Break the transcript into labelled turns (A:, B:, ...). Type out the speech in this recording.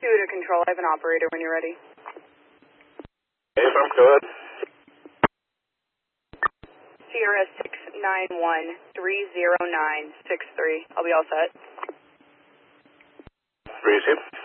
A: to control. I have an operator when you're ready.
B: Hey, firm, go ahead.
A: Sierra 691-30963. I'll be all set.
B: Receive.